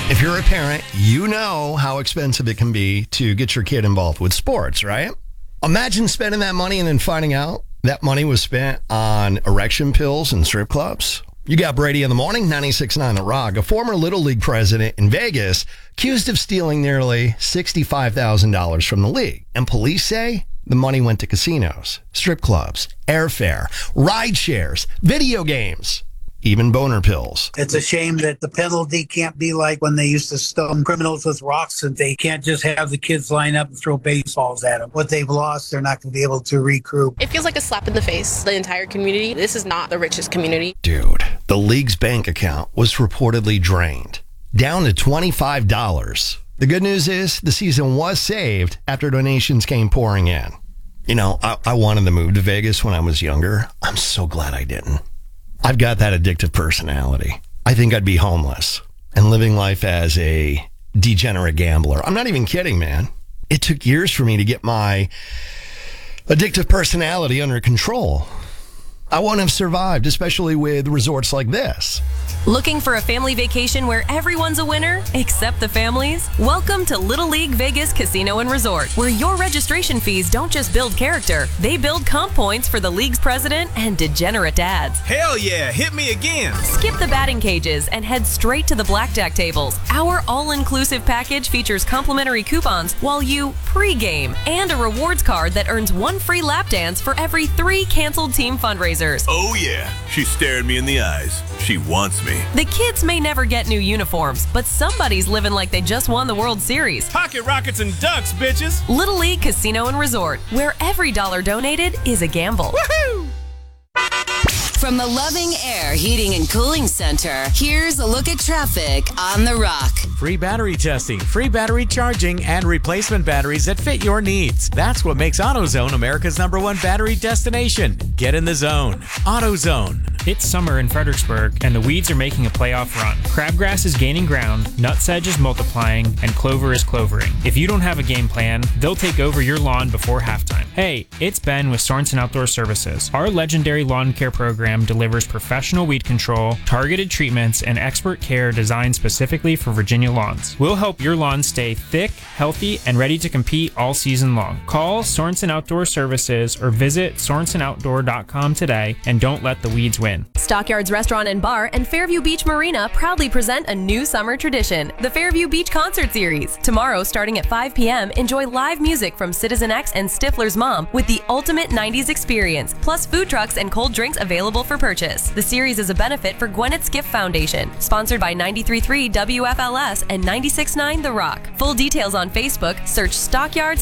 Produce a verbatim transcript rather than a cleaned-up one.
If you're a parent, you know how expensive it can be to get your kid involved with sports, right? Imagine spending that money and then finding out that money was spent on erection pills and strip clubs. You got Brady in the morning, ninety-six point nine The Rock, a former Little League president in Vegas, accused of stealing nearly sixty-five thousand dollars from the league. And police say the money went to casinos, strip clubs, airfare, ride shares, video games, even boner pills. It's a shame that the penalty can't be like when they used to stone criminals with rocks, and they can't just have the kids line up and throw baseballs at them. What they've lost, they're not going to be able to recoup. It feels like a slap in the face. The entire community, this is not the richest community. Dude, the league's bank account was reportedly drained, down to twenty-five dollars. The good news is the season was saved after donations came pouring in. You know, I, I wanted to move to Vegas when I was younger. I'm so glad I didn't. I've got that addictive personality. I think I'd be homeless and living life as a degenerate gambler. I'm not even kidding, man. It took years for me to get my addictive personality under control. I wouldn't have survived, especially with resorts like this. Looking for a family vacation where everyone's a winner, except the families? Welcome to Little League Vegas Casino and Resort, where your registration fees don't just build character, they build comp points for the league's president and degenerate dads. Hell yeah, hit me again. Skip the batting cages and head straight to the blackjack tables. Our all-inclusive package features complimentary coupons while you pre-game and a rewards card that earns one free lap dance for every three canceled team fundraisers. Oh yeah, she's staring me in the eyes. She wants me. The kids may never get new uniforms, but somebody's living like they just won the World Series. Pocket rockets and ducks, bitches. Little League Casino and Resort, where every dollar donated is a gamble. Woohoo! From the Loving Air Heating and Cooling Center, here's a look at traffic on The Rock. Free battery testing, free battery charging, and replacement batteries that fit your needs. That's what makes AutoZone America's number one battery destination. Get in the zone. AutoZone. It's summer in Fredericksburg, and the weeds are making a playoff run. Crabgrass is gaining ground, nutsedge is multiplying, and clover is clovering. If you don't have a game plan, they'll take over your lawn before halftime. Hey, it's Ben with Sorensen Outdoor Services. Our legendary lawn care program delivers professional weed control, targeted treatments, and expert care designed specifically for Virginia lawns. We'll help your lawn stay thick, healthy, and ready to compete all season long. Call Sorensen Outdoor Services or visit sorensen outdoor dot com today, and don't let the weeds win. Stockyards Restaurant and Bar and Fairview Beach Marina proudly present a new summer tradition, the Fairview Beach Concert Series. Tomorrow, starting at five p.m., enjoy live music from Citizen X and Stifler's Mom with the ultimate nineties experience, plus food trucks and cold drinks available for purchase. The series is a benefit for Gwyneth Skiff Foundation, sponsored by ninety-three point three W F L S and ninety-six point nine The Rock. Full details on Facebook, search Stockyards